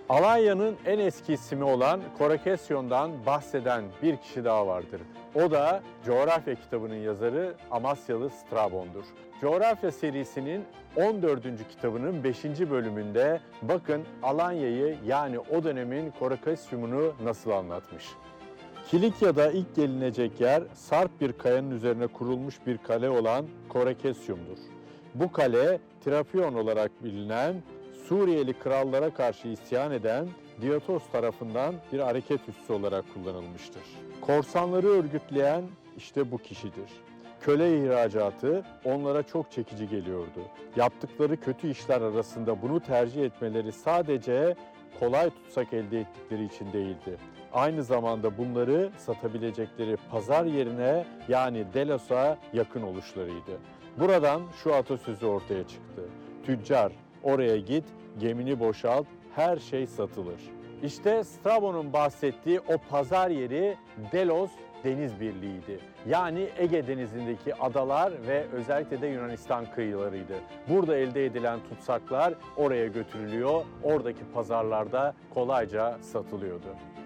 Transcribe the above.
Alanya'nın en eski ismi olan Korakesyon'dan bahseden bir kişi daha vardır. O da coğrafya kitabının yazarı Amasyalı Strabon'dur. Coğrafya serisinin 14. kitabının 5. bölümünde bakın Alanya'yı yani o dönemin Korakesyum'unu nasıl anlatmış. Kilikya'da ilk gelinecek yer sarp bir kayanın üzerine kurulmuş bir kale olan Korakesyum'dur. Bu kale Trapion olarak bilinen Suriyeli krallara karşı isyan eden Diotos tarafından bir hareket üssü olarak kullanılmıştır. Korsanları örgütleyen işte bu kişidir. Köle ihracatı onlara çok çekici geliyordu. Yaptıkları kötü işler arasında bunu tercih etmeleri sadece kolay tutsak elde ettikleri için değildi. Aynı zamanda bunları satabilecekleri pazar yerine yani Delos'a yakın oluşlarıydı. Buradan şu atasözü ortaya çıktı. Tüccar, oraya git, gemini boşalt, her şey satılır. İşte Strabon'un bahsettiği o pazar yeri Delos Deniz Birliği'ydi. Yani Ege Denizi'ndeki adalar ve özellikle de Yunanistan kıyılarıydı. Burada elde edilen tutsaklar oraya götürülüyor, oradaki pazarlarda kolayca satılıyordu.